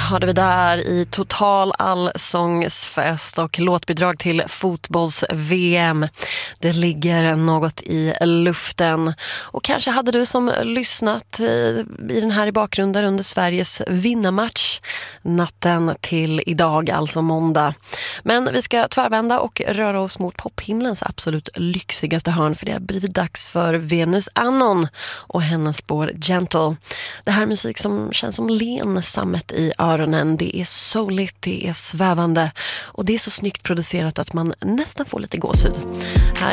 hörde vi där i total allsångsfest och låtbidrag till fotbolls-VM. Det ligger något i luften. Och kanske hade du som lyssnat i den här i bakgrunden under Sveriges vinnarmatch natten till idag, alltså måndag. Men vi ska tvärvända och röra oss mot pophimlens absolut lyxigaste hörn, för det har blivit dags för Venus Annon och hennes spår Gentle. Det här är musik som känns som len sammet i öronen. Det är souligt, det är svävande och det är så snyggt producerat att man nästan får lite gåshud. Här